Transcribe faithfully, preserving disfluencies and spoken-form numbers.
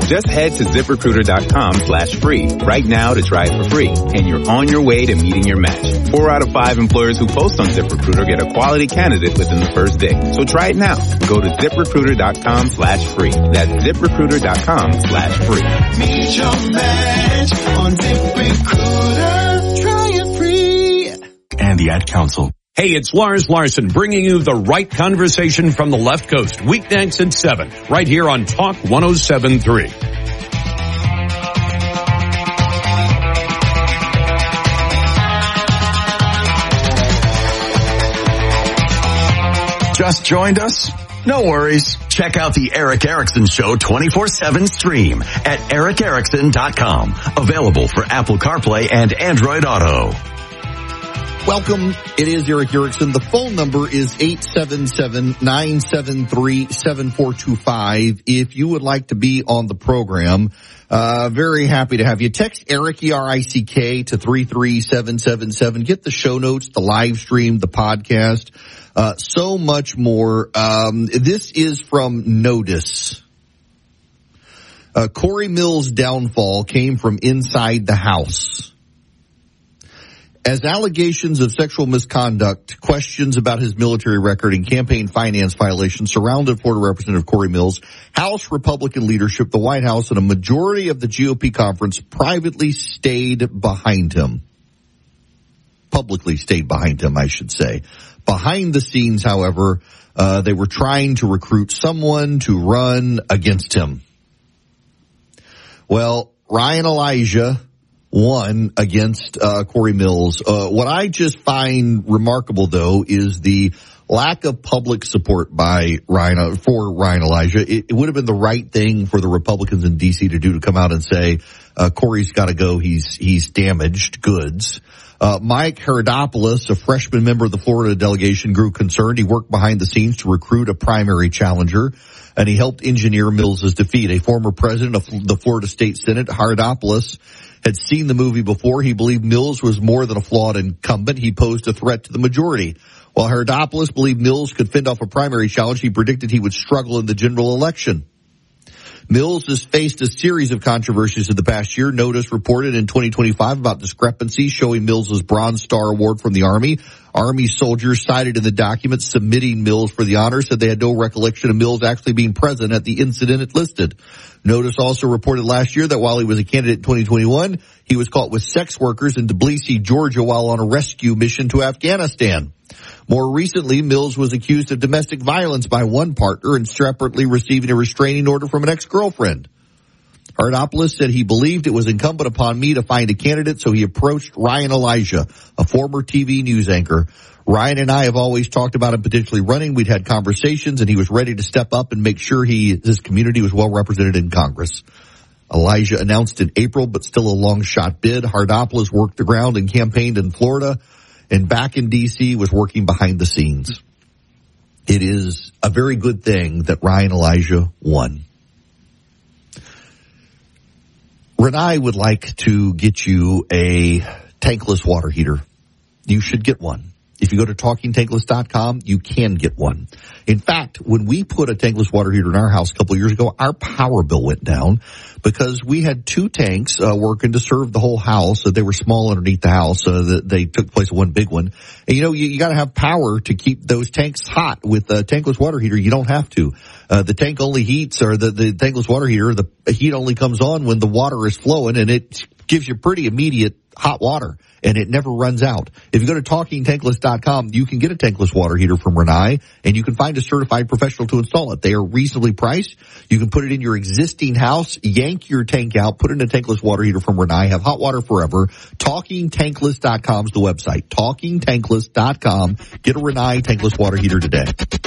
Just head to ZipRecruiter.com slash free right now to try it for free, and you're on your way to meeting your match. Four out of five employers who post on ZipRecruiter get a quality candidate within the first day. So try it now. Go to ZipRecruiter.com slash free. That's ZipRecruiter.com slash free. Meet your match on ZipRecruiter. Try it free. And the Ad Council. Hey, it's Lars Larson bringing you the right conversation from the left coast. Weeknights at seven, right here on Talk one oh seven point three. Just joined us? No worries. Check out the Eric Erickson Show twenty-four seven stream at eric erickson dot com. Available for Apple CarPlay and Android Auto. Welcome. It is Eric Erickson. The phone number is eight seven seven, nine seven three, seven four two five. If you would like to be on the program, uh, very happy to have you. Text Eric, E R I C K, to three three seven seven seven. Get the show notes, the live stream, the podcast, uh, so much more. Um, this is from Notice. Uh, Corey Mills' downfall came from inside the house. As allegations of sexual misconduct, questions about his military record, and campaign finance violations surrounded Florida Representative Corey Mills, House Republican leadership, the White House, and a majority of the G O P conference privately stayed behind him. Publicly stayed behind him, I should say. Behind the scenes, however, uh, they were trying to recruit someone to run against him. Well, Ryan Elijah won against uh, Corey Mills. Uh, what I just find remarkable, though, is the lack of public support by Ryan for Ryan Elijah. It, it would have been the right thing for the Republicans in D C to do, to come out and say, uh, Corey's got to go. He's he's damaged goods. Uh, Mike Herodopoulos, a freshman member of the Florida delegation, grew concerned. He worked behind the scenes to recruit a primary challenger, and he helped engineer Mills' defeat. A former president of the Florida State Senate, Herodopoulos, had seen the movie before. He believed Mills was more than a flawed incumbent. He posed a threat to the majority. While Herodopoulos believed Mills could fend off a primary challenge, he predicted he would struggle in the general election. Mills has faced a series of controversies in the past year. Notice reported in twenty twenty-five about discrepancies showing Mills' Bronze Star Award from the Army. Army soldiers cited in the document submitting Mills for the honor said they had no recollection of Mills actually being present at the incident it listed. Notice also reported last year that while he was a candidate in twenty twenty-one, he was caught with sex workers in Tbilisi, Georgia, while on a rescue mission to Afghanistan. More recently, Mills was accused of domestic violence by one partner and separately receiving a restraining order from an ex-girlfriend. Herodopoulos said he believed it was incumbent upon me to find a candidate, so he approached Ryan Elijah, a former T V news anchor. Ryan and I have always talked about him potentially running. We'd had conversations, and he was ready to step up and make sure he his community was well represented in Congress. Elijah announced in April, but still a long-shot bid. Herodopoulos worked the ground and campaigned in Florida, and back in D C was working behind the scenes. It is a very good thing that Ryan Elijah won. Renai would like to get you a tankless water heater. You should get one. If you go to talking tankless dot com, you can get one. In fact, when we put a tankless water heater in our house a couple of years ago, our power bill went down because we had two tanks uh, working to serve the whole house. So they were small underneath the house. So that they took place of one big one. And, you know, you, you got to have power to keep those tanks hot. With a tankless water heater, you don't have to. Uh, the tank only heats, or the, the tankless water heater, the heat only comes on when the water is flowing, and it gives you pretty immediate hot water, and it never runs out. If you go to talking tankless dot com, you can get a tankless water heater from Renai, and you can find a certified professional to install it. They are reasonably priced. You can put it in your existing house, yank your tank out, put in a tankless water heater from Renai, have hot water forever. talking tankless dot com is the website. talking tankless dot com. Get a Renai tankless water heater today.